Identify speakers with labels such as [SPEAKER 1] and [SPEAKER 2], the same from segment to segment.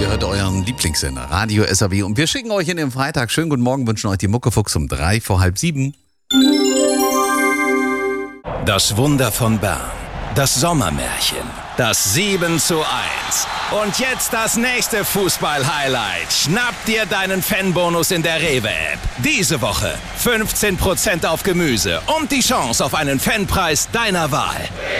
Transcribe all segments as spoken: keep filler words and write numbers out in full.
[SPEAKER 1] Ihr hört euren Lieblingssender, Radio S A W. Und wir schicken euch in den Freitag. Schönen guten Morgen, wünschen euch die Muckefuchs um drei vor halb sieben.
[SPEAKER 2] Das Wunder von Bern. Das Sommermärchen. Das sieben zu eins. Und jetzt das nächste Fußball-Highlight. Schnapp dir deinen Fanbonus in der Rewe-App. Diese Woche fünfzehn Prozent auf Gemüse und die Chance auf einen Fanpreis deiner Wahl.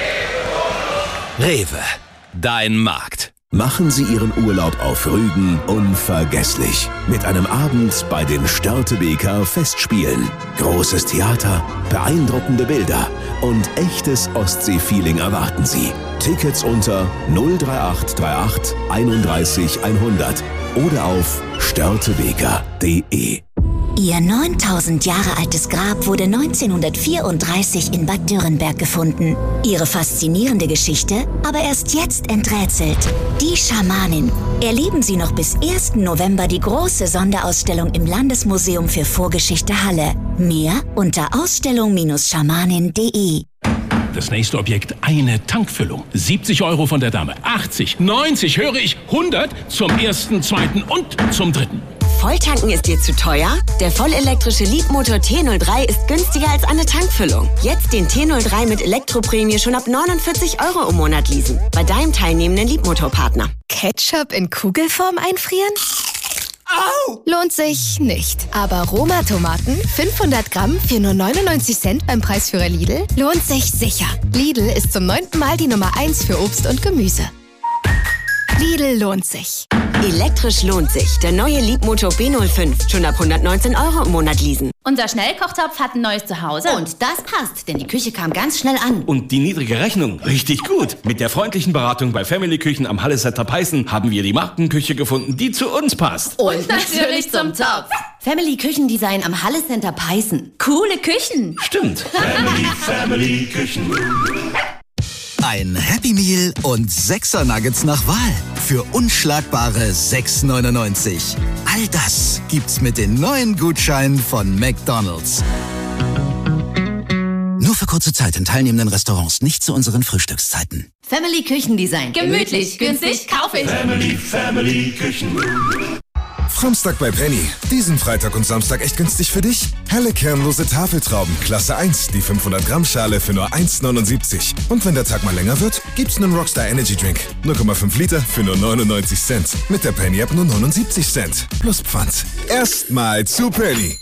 [SPEAKER 2] Rewe, dein Markt.
[SPEAKER 3] Machen Sie Ihren Urlaub auf Rügen unvergesslich. Mit einem Abend bei den Störtebeker Festspielen. Großes Theater, beeindruckende Bilder und echtes Ostsee-Feeling erwarten Sie. Tickets unter null drei acht drei acht einunddreißig hundert oder auf störtebeker punkt de.
[SPEAKER 4] Ihr neuntausend Jahre altes Grab wurde neunzehnhundertvierunddreißig in Bad Dürrenberg gefunden. Ihre faszinierende Geschichte aber erst jetzt enträtselt. Die Schamanin. Erleben Sie noch bis ersten November die große Sonderausstellung im Landesmuseum für Vorgeschichte Halle. Mehr unter ausstellung schamanin punkt de.
[SPEAKER 5] Das nächste Objekt, eine Tankfüllung. siebzig Euro von der Dame. achtzig, neunzig, höre ich, hundert zum ersten, zweiten und zum dritten.
[SPEAKER 6] Volltanken ist dir zu teuer? Der vollelektrische Leapmotor T null drei ist günstiger als eine Tankfüllung. Jetzt den T null drei mit Elektroprämie schon ab neunundvierzig Euro im Monat leasen. Bei deinem teilnehmenden Leapmotor-Partner.
[SPEAKER 7] Ketchup in Kugelform einfrieren?
[SPEAKER 6] Au!
[SPEAKER 7] Lohnt sich nicht. Aber Roma-Tomaten, fünfhundert Gramm für nur neunundneunzig Cent beim Preisführer Lidl, lohnt sich sicher. Lidl ist zum neunten Mal die Nummer eins für Obst und Gemüse. Lidl lohnt sich.
[SPEAKER 6] Elektrisch lohnt sich. Der neue Leapmotor B null fünf. Schon ab hundertneunzehn Euro im Monat leasen.
[SPEAKER 8] Unser Schnellkochtopf hat ein neues Zuhause. Und das passt, denn die Küche kam ganz schnell an.
[SPEAKER 9] Und die niedrige Rechnung, richtig gut. Mit der freundlichen Beratung bei Family Küchen am Hallesetter Peißen haben wir die Markenküche gefunden, die zu uns passt.
[SPEAKER 8] Und natürlich zum Topf. Family Küchendesign am Halle Center Peißen. Coole Küchen.
[SPEAKER 9] Stimmt.
[SPEAKER 10] Family, Family Küchen.
[SPEAKER 11] Ein Happy Meal und sechser Nuggets nach Wahl für unschlagbare sechs neunundneunzig. All das gibt's mit den neuen Gutscheinen von McDonald's. Nur für kurze Zeit in teilnehmenden Restaurants, nicht zu unseren Frühstückszeiten.
[SPEAKER 8] Family Küchendesign. Gemütlich, günstig, kauf ich.
[SPEAKER 10] Family, Family Küchen.
[SPEAKER 12] Samstag bei Penny. Diesen Freitag und Samstag echt günstig für dich? Helle kernlose Tafeltrauben, Klasse eins, die fünfhundert Gramm Schale für nur eins neunundsiebzig. Und wenn der Tag mal länger wird, gibt's einen Rockstar Energy Drink. null Komma fünf Liter für nur neunundneunzig Cent. Mit der Penny App nur neunundsiebzig Cent. Plus Pfand. Erstmal zu Penny.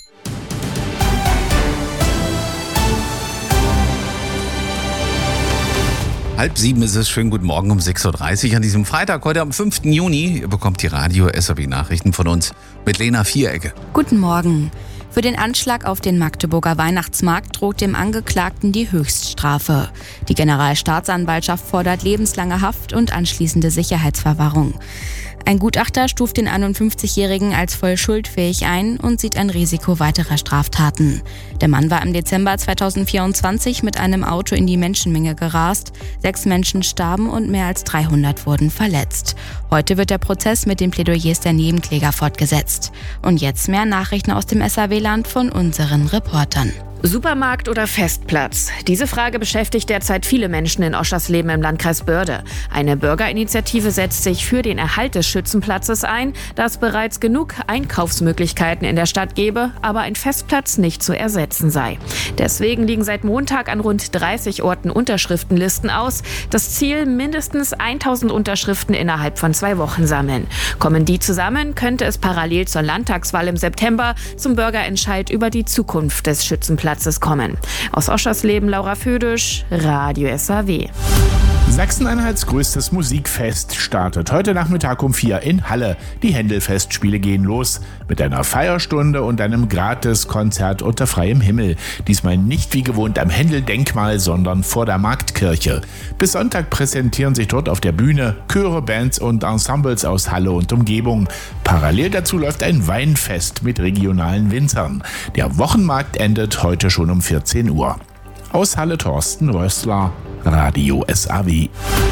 [SPEAKER 1] Halb sieben ist es. Schönen guten Morgen um sechs Uhr dreißig an diesem Freitag, heute am fünften Juni. Ihr bekommt die Radio S A W-Nachrichten von uns mit Lena Vierecke.
[SPEAKER 13] Guten Morgen. Für den Anschlag auf den Magdeburger Weihnachtsmarkt droht dem Angeklagten die Höchststrafe. Die Generalstaatsanwaltschaft fordert lebenslange Haft und anschließende Sicherheitsverwahrung. Ein Gutachter stuft den einundfünfzigjährigen als voll schuldfähig ein und sieht ein Risiko weiterer Straftaten. Der Mann war im Dezember zweitausendvierundzwanzig mit einem Auto in die Menschenmenge gerast. Sechs Menschen starben und mehr als dreihundert wurden verletzt. Heute wird der Prozess mit den Plädoyers der Nebenkläger fortgesetzt. Und jetzt mehr Nachrichten aus dem S A W-Land von unseren Reportern.
[SPEAKER 14] Supermarkt oder Festplatz? Diese Frage beschäftigt derzeit viele Menschen in Oschersleben im Landkreis Börde. Eine Bürgerinitiative setzt sich für den Erhalt des Schützenplatzes ein, da es bereits genug Einkaufsmöglichkeiten in der Stadt gäbe, aber ein Festplatz nicht zu ersetzen sei. Deswegen liegen seit Montag an rund dreißig Orten Unterschriftenlisten aus. Das Ziel, mindestens tausend Unterschriften innerhalb von zwei Wochen sammeln. Kommen die zusammen, könnte es parallel zur Landtagswahl im September zum Bürgerentscheid über die Zukunft des Schützenplatzes kommen. Aus Oschersleben Laura Födisch, Radio S A W.
[SPEAKER 15] Sachsen-Anhalts größtes Musikfest startet heute Nachmittag um vier in Halle. Die Händel-Festspiele gehen los mit einer Feierstunde und einem Gratis-Konzert unter freiem Himmel. Diesmal nicht wie gewohnt am Händel-Denkmal, sondern vor der Marktkirche. Bis Sonntag präsentieren sich dort auf der Bühne Chöre, Bands und Ensembles aus Halle und Umgebung. Parallel dazu läuft ein Weinfest mit regionalen Winzern. Der Wochenmarkt endet heute schon um vierzehn Uhr. Aus Halle Thorsten Rössler, Radio S A W.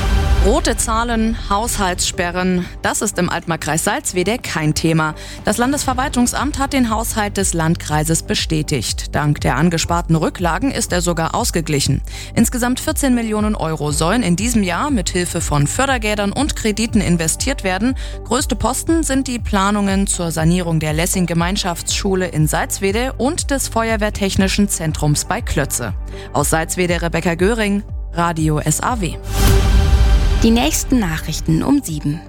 [SPEAKER 16] Rote Zahlen, Haushaltssperren, das ist im Altmarkkreis Salzwedel kein Thema. Das Landesverwaltungsamt hat den Haushalt des Landkreises bestätigt. Dank der angesparten Rücklagen ist er sogar ausgeglichen. Insgesamt vierzehn Millionen Euro sollen in diesem Jahr mit Hilfe von Fördergeldern und Krediten investiert werden. Größte Posten sind die Planungen zur Sanierung der Lessing-Gemeinschaftsschule in Salzwedel und des Feuerwehrtechnischen Zentrums bei Klötze. Aus Salzwedel Rebecca Göring, Radio S A W.
[SPEAKER 13] Die nächsten Nachrichten um sieben.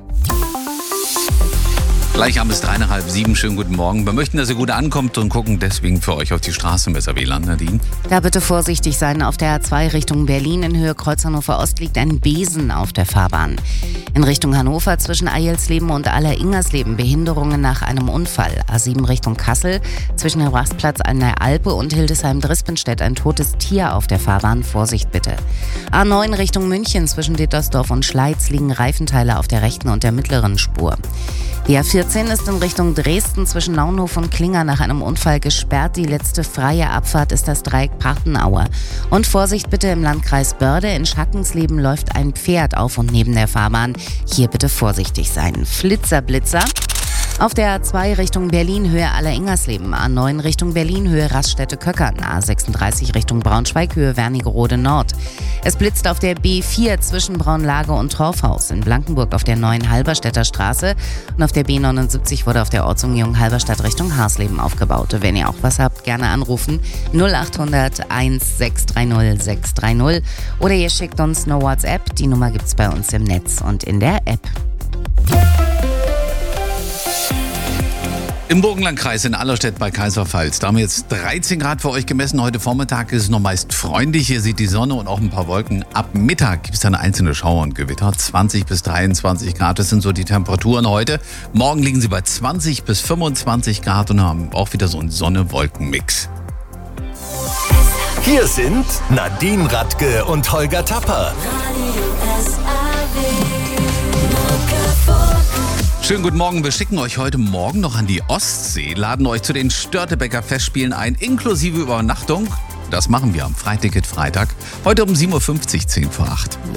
[SPEAKER 1] Gleich haben es drei nach halb sieben. Schönen guten Morgen. Wir möchten, dass ihr gut ankommt und gucken deswegen für euch auf die Straße im S A W-Land. Nadine?
[SPEAKER 17] Da bitte vorsichtig sein. Auf der A zwei Richtung Berlin in Höhe Kreuz Hannover Ost liegt ein Besen auf der Fahrbahn. In Richtung Hannover zwischen Eilsleben und Aller-Ingersleben Behinderungen nach einem Unfall. A sieben Richtung Kassel zwischen dem Rastplatz an der Alpe und Hildesheim-Drispenstedt ein totes Tier auf der Fahrbahn. Vorsicht bitte. A neun Richtung München zwischen Dittersdorf und Schleiz liegen Reifenteile auf der rechten und der mittleren Spur. Die A vierzehn ist in Richtung Dresden zwischen Naunhof und Klinger nach einem Unfall gesperrt. Die letzte freie Abfahrt ist das Dreieck Partenauer. Und Vorsicht bitte im Landkreis Börde. In Schackensleben läuft ein Pferd auf und neben der Fahrbahn. Hier bitte vorsichtig sein. Flitzer, Blitzer. Auf der A zwei Richtung Berlin Höhe Aller-Ingersleben, A neun Richtung Berlin Höhe Raststätte-Köckern, A sechsunddreißig Richtung Braunschweig Höhe Wernigerode Nord. Es blitzt auf der B vier zwischen Braunlage und Torfhaus, in Blankenburg auf der neuen Halberstädter Straße und auf der B neunundsiebzig wurde auf der Ortsumgehung Halberstadt Richtung Harsleben aufgebaut. Wenn ihr auch was habt, gerne anrufen null achthundert eins sechs drei null sechs drei null oder ihr schickt uns eine WhatsApp, die Nummer gibt's bei uns im Netz und in der App.
[SPEAKER 1] Im Burgenlandkreis in Allerstedt bei Kaiserpfalz. Da haben wir jetzt dreizehn Grad für euch gemessen. Heute Vormittag ist es noch meist freundlich. Hier sieht die Sonne und auch ein paar Wolken. Ab Mittag gibt es dann einzelne Schauer und Gewitter. zwanzig bis dreiundzwanzig Grad, das sind so die Temperaturen heute. Morgen liegen sie bei zwanzig bis fünfundzwanzig Grad und haben auch wieder so einen Sonne-Wolken-Mix.
[SPEAKER 2] Hier sind Nadine Radke und Holger Tapper.
[SPEAKER 1] Schönen guten Morgen, wir schicken euch heute Morgen noch an die Ostsee, laden euch zu den Störtebeker Festspielen ein, inklusive Übernachtung. Das machen wir am Freiticket Freitag, heute um sieben Uhr fünfzig, zehn vor acht.